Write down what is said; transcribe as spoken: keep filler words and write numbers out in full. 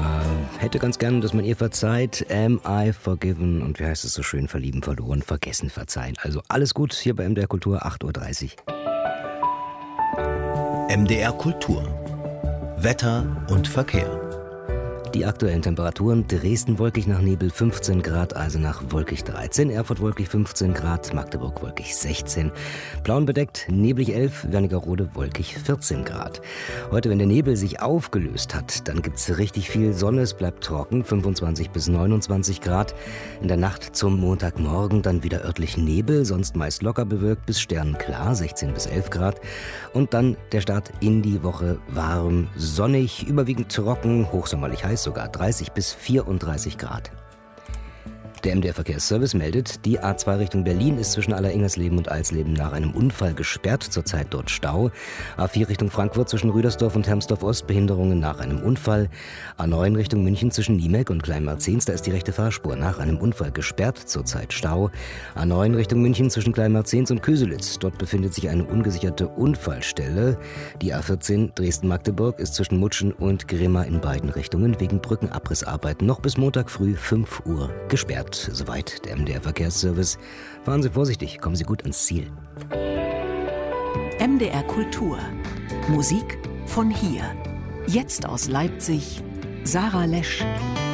Hätte ganz gern, dass man ihr verzeiht. Am I forgiven? Und wie heißt es so schön? Verlieben, verloren, vergessen, verzeihen. Also alles gut hier bei M D R Kultur, acht Uhr dreißig. M D R Kultur. Wetter und Verkehr. Die aktuellen Temperaturen: Dresden wolkig nach Nebel fünfzehn Grad, Eisenach wolkig dreizehn, Erfurt wolkig fünfzehn Grad, Magdeburg wolkig sechzehn, Plauen bedeckt, neblig elf, Wernigerode wolkig vierzehn Grad. Heute, wenn der Nebel sich aufgelöst hat, dann gibt's richtig viel Sonne, es bleibt trocken, fünfundzwanzig bis neunundzwanzig Grad. In der Nacht zum Montagmorgen dann wieder örtlich Nebel, sonst meist locker bewölkt bis sternenklar, sechzehn bis elf Grad. Und dann der Start in die Woche: warm, sonnig, überwiegend trocken, hochsommerlich heiß, sogar dreißig bis vierunddreißig Grad. Der M D R-Verkehrsservice meldet, die A zwei Richtung Berlin ist zwischen Aller-Ingersleben und Alsleben nach einem Unfall gesperrt, zurzeit dort Stau. A vier Richtung Frankfurt zwischen Rüdersdorf und Hermsdorf-Ost Behinderungen nach einem Unfall. A neun Richtung München zwischen Niemek und Kleinmarzens, da ist die rechte Fahrspur nach einem Unfall gesperrt, zurzeit Stau. A neun Richtung München zwischen Kleinmarzens und Köselitz, dort befindet sich eine ungesicherte Unfallstelle. Die A vierzehn Dresden-Magdeburg ist zwischen Mutschen und Grimma in beiden Richtungen wegen Brückenabrissarbeiten noch bis Montag früh fünf Uhr gesperrt. Soweit der M D R-Verkehrsservice. Fahren Sie vorsichtig, kommen Sie gut ans Ziel. M D R Kultur. Musik von hier. Jetzt aus Leipzig, Sarah Lesch.